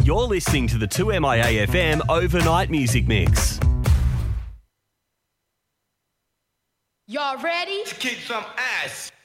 You're listening to the 2MIA FM Overnight Music Mix. Y'all ready? To kick some ass.